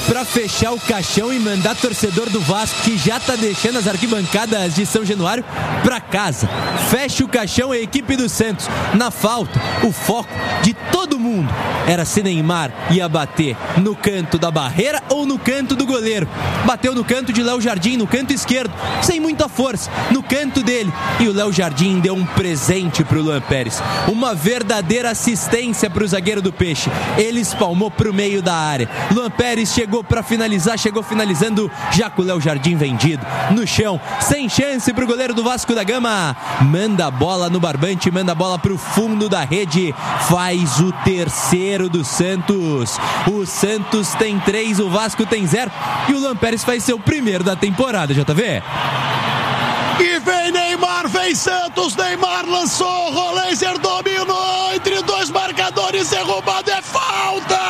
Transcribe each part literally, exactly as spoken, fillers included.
pra fechar o caixão e mandar torcedor do Vasco, que já tá deixando as arquibancadas de São Januário, pra casa. Fecha o caixão a equipe do Santos. Na falta, o foco de todo mundo era se Neymar ia bater no canto da barreira ou no canto do goleiro. Bateu no canto de Léo Jardim, no canto esquerdo, sem muita força, no canto dele. E o Léo Jardim deu um presente pro Luan Pérez. Uma verdadeira assistência pro zagueiro do Peixe. Ele espalmou pro meio da área. Luan Pérez chegou pra finalizar, chegou finalizando já com o Léo Jardim vendido. No chão, sem chance pro goleiro do Vasco da Gama. Manda a bola no barbante, manda a bola pro fundo da rede. Faz o terceiro do Santos. O Santos tem três, o Vasco tem zero. E o Luan Pérez faz seu primeiro da temporada, J V. E vem Neymar, vem Santos, Neymar lançou, Roleiser dominou, entre dois marcadores, derrubado, é falta!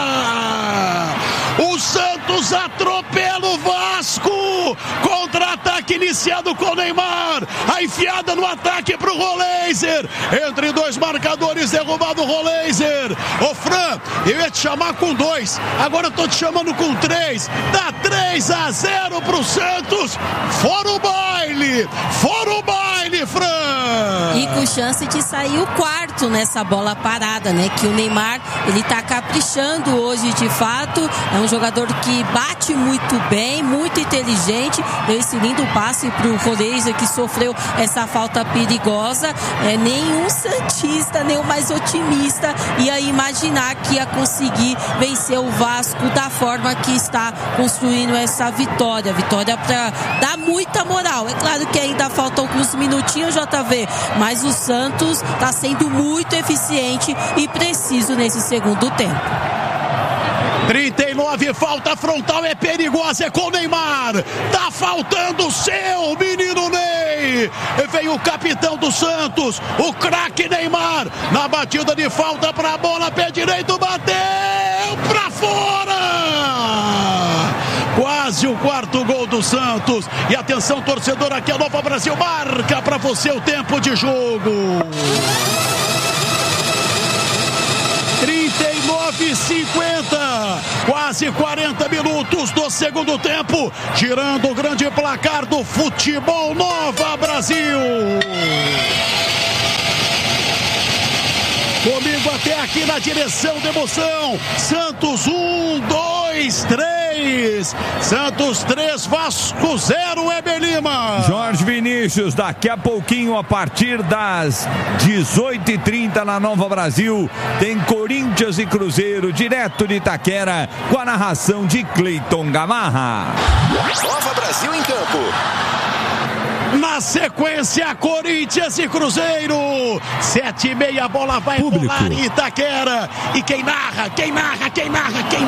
O Santos atropela o Vasco, contra-ataque iniciado com o Neymar, a enfiada no ataque pro Roleiser, entre dois marcadores, derrubado o Roleiser. Ô Fran, eu ia te chamar com dois, agora eu tô te chamando com três, dá três a zero pro Santos, fora o baile, fora o baile, Fran! E com chance de sair o quarto nessa bola parada, né? Que o Neymar, ele tá caprichando hoje de fato, é um jogador que bate muito bem, muito inteligente, deu esse lindo passe pro Roleiser que sofreu essa falta perigosa. É, nenhum santista, nem o mais otimista ia imaginar que ia conseguir vencer o Vasco da forma que está construindo essa vitória, vitória para dar muita moral. É claro que ainda faltam alguns minutinhos, J V, mas o Santos está sendo muito eficiente e preciso nesse segundo tempo. trinta e nove, falta frontal, é perigosa, é com o Neymar, tá faltando o seu menino Ney, vem o capitão do Santos, o craque Neymar, na batida de falta pra bola, pé direito, bateu pra fora, quase o quarto gol do Santos, e atenção torcedor, aqui a Nova Brasil marca pra você o tempo de jogo. trinta e nove e cinquenta, quase quarenta minutos do segundo tempo, tirando o grande placar do futebol Nova Brasil. Comigo até aqui na direção da emoção, Santos um, dois, três, Santos três, Vasco zero, Heber Lima. Jorge Vinícius, daqui a pouquinho, a partir das dezoito e trinta na Nova Brasil, tem Corinthians e Cruzeiro, direto de Itaquera, com a narração de Cleiton Gamarra. Nova Brasil em campo. Na sequência, Corinthians e Cruzeiro. Sete e meia, a bola vai Público. rolar em Itaquera. E quem narra, quem narra, quem narra, quem